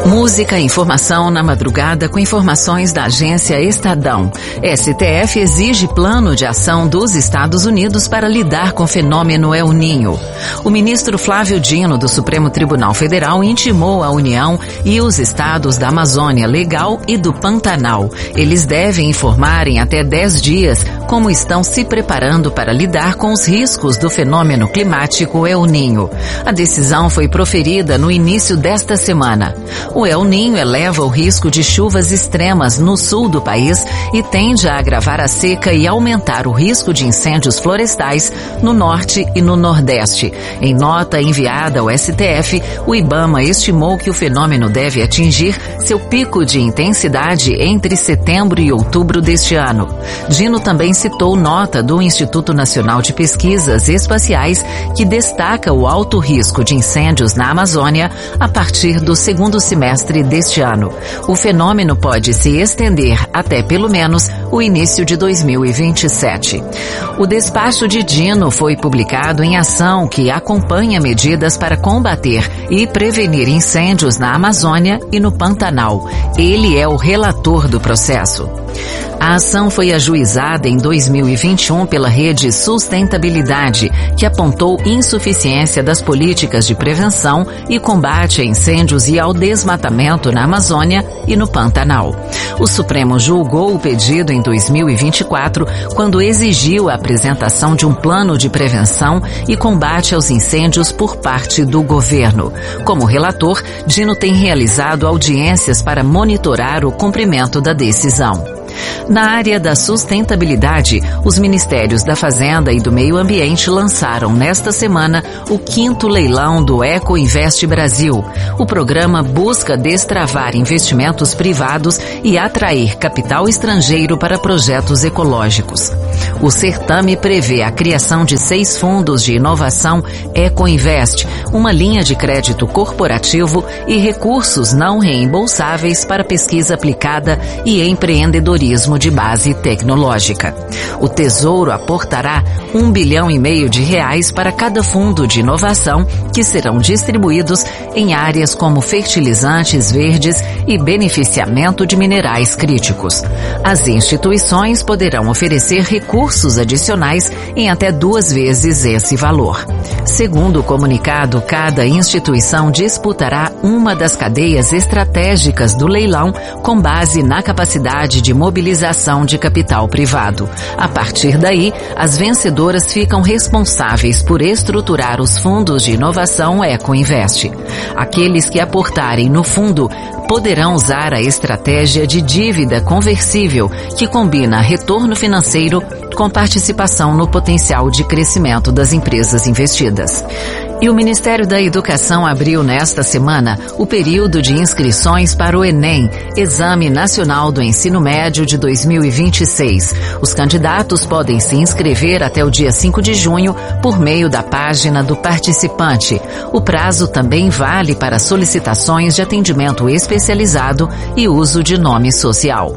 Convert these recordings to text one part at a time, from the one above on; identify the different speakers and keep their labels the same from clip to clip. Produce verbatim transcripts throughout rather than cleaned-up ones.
Speaker 1: Música e informação na madrugada com informações da agência Estadão. S T F exige plano de ação dos Estados Unidos para lidar com o fenômeno El Niño. O ministro Flávio Dino do Supremo Tribunal Federal intimou a União e os estados da Amazônia Legal e do Pantanal. Eles devem informar em até dez dias como estão se preparando para lidar com os riscos do fenômeno climático El Niño. A decisão foi proferida no início desta semana. O El Niño eleva o risco de chuvas extremas no sul do país e tende a agravar a seca e aumentar o risco de incêndios florestais no norte e no nordeste. Em nota enviada ao S T F, o IBAMA estimou que o fenômeno deve atingir seu pico de intensidade entre setembro e outubro deste ano. Dino também citou nota do Instituto Nacional de Pesquisas Espaciais que destaca o alto risco de incêndios na Amazônia a partir do segundo semestre deste ano. O fenômeno pode se estender até pelo menos o início de dois mil e vinte e sete. O despacho de Dino foi publicado em ação que acompanha medidas para combater e prevenir incêndios na Amazônia e no Pantanal. Ele é o relator do processo. A ação foi ajuizada em dois mil e vinte e um pela Rede Sustentabilidade, que apontou insuficiência das políticas de prevenção e combate a incêndios e ao desmatamento na Amazônia e no Pantanal. O Supremo julgou o pedido em dois mil e vinte e quatro, quando exigiu a apresentação de um plano de prevenção e combate aos incêndios por parte do governo. Como relator, Dino tem realizado audiências para monitorar o cumprimento da decisão. Na área da sustentabilidade, os Ministérios da Fazenda e do Meio Ambiente lançaram nesta semana o quinto leilão do Eco Invest Brasil. O programa busca destravar investimentos privados e atrair capital estrangeiro para projetos ecológicos. O certame prevê a criação de seis fundos de inovação Eco Invest, uma linha de crédito corporativo e recursos não reembolsáveis para pesquisa aplicada e empreendedorismo de base tecnológica. O Tesouro aportará um bilhão e meio de reais para cada fundo de inovação, que serão distribuídos em áreas como fertilizantes verdes e beneficiamento de minerais críticos. As instituições poderão oferecer recursos adicionais em até duas vezes esse valor. Segundo o comunicado, cada instituição disputará uma das cadeias estratégicas do leilão com base na capacidade de mobilização de capital privado. A partir daí, as vencedoras ficam responsáveis por estruturar os fundos de inovação Eco Invest. Aqueles que aportarem no fundo poderão usar a estratégia de dívida conversível, que combina retorno financeiro com participação no potencial de crescimento das empresas investidas. E o Ministério da Educação abriu nesta semana o período de inscrições para o Enem, Exame Nacional do Ensino Médio de dois mil e vinte e seis. Os candidatos podem se inscrever até o dia cinco de junho por meio da página do participante. O prazo também vale para solicitações de atendimento especializado e uso de nome social.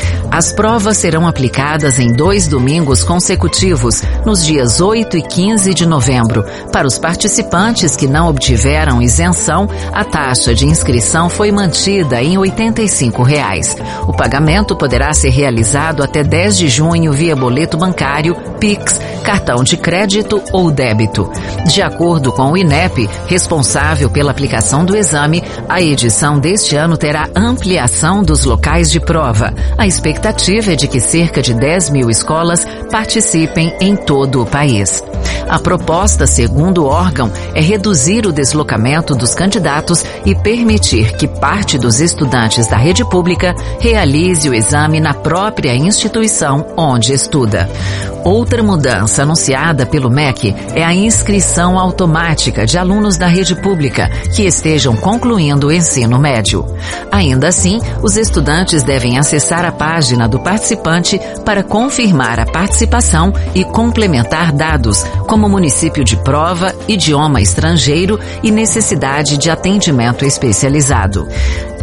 Speaker 1: As provas serão aplicadas em dois domingos consecutivos, nos dias oito e quinze de novembro. Para os participantes que não obtiveram isenção, a taxa de inscrição foi mantida em oitenta e cinco reais. O pagamento poderá ser realizado até dez de junho via boleto bancário, Pix, cartão de crédito ou débito. De acordo com o INEP, responsável pela aplicação do exame, a edição deste ano terá ampliação dos locais de prova. A expectativa A expectativa é de que cerca de dez mil escolas participem em todo o país. A proposta, segundo o órgão, é reduzir o deslocamento dos candidatos e permitir que parte dos estudantes da rede pública realize o exame na própria instituição onde estuda. Outra mudança anunciada pelo M E C é a inscrição automática de alunos da rede pública que estejam concluindo o ensino médio. Ainda assim, os estudantes devem acessar a página do participante para confirmar a participação e complementar dados, como município de prova, idioma estrangeiro e necessidade de atendimento especializado.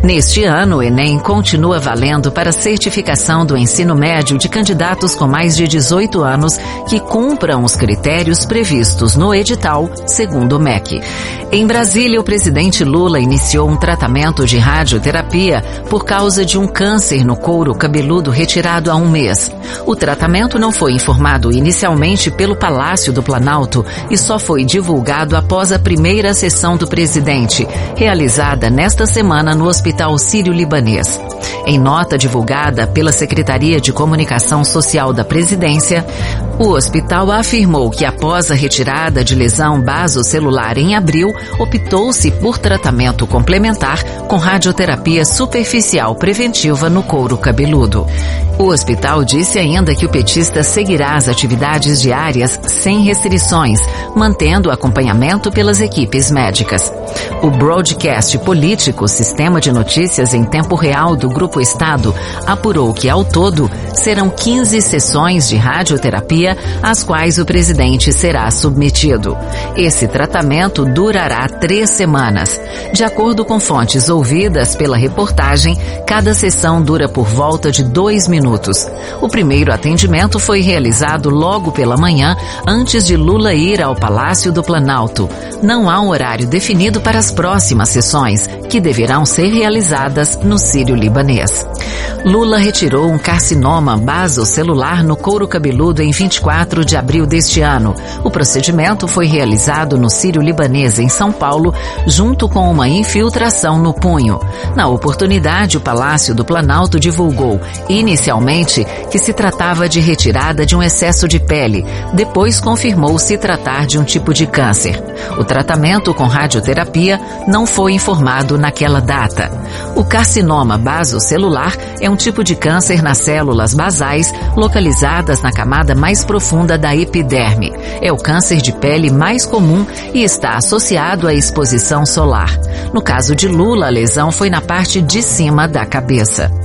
Speaker 1: Neste ano, o Enem continua valendo para certificação do ensino médio de candidatos com mais de dezoito anos que cumpram os critérios previstos no edital, segundo o M E C. Em Brasília, o presidente Lula iniciou um tratamento de radioterapia por causa de um câncer no couro cabeludo retirado há um mês. O tratamento não foi informado inicialmente pelo Palácio do Planalto e só foi divulgado após a primeira sessão do presidente, realizada nesta semana no Hospital Sírio-Libanês. Em nota divulgada pela Secretaria de Comunicação Social da Presidência, o hospital afirmou que após a retirada de lesão basocelular em abril, optou-se por tratamento complementar com radioterapia superficial preventiva no couro cabeludo. O hospital disse ainda que o petista seguirá as atividades diárias sem restrições, mantendo acompanhamento pelas equipes médicas. O broadcast político, sistema de notícias em tempo real do Grupo Estado, apurou que, ao todo, serão quinze sessões de radioterapia, às quais o presidente será submetido. Esse tratamento durará três semanas. De acordo com fontes ouvidas pela reportagem, cada sessão dura por volta de dois minutos. O primeiro atendimento foi realizado logo pela manhã, antes de Lula ir ao Palácio do Planalto. Não há um horário definido para as próximas sessões, que deverão ser realizadas no Sírio-Libanês. Lula retirou um carcinoma basocelular no couro cabeludo em vinte e quatro de abril deste ano. O procedimento foi realizado no Sírio-Libanês, em São Paulo, junto com uma infiltração no punho. Na oportunidade, o Palácio do Planalto divulgou, inicialmente, que se tratava de retirada de um excesso de pele. Depois confirmou se tratar de um tipo de câncer. O tratamento com radioterapia não foi informado naquela data. O carcinoma basocelular é um tipo de câncer nas células basais localizadas na camada mais profunda da epiderme. É o câncer de pele mais comum e está associado à exposição solar. No caso de Lula, a lesão foi na parte de cima da cabeça.